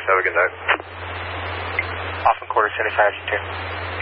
Have a good night. Austin quarter 75 2.